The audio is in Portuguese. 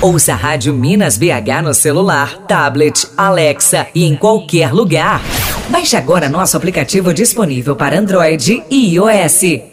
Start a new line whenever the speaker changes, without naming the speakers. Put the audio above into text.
Ouça a Rádio Minas BH no celular, tablet, Alexa e em qualquer lugar. Baixe agora nosso aplicativo disponível para Android e iOS.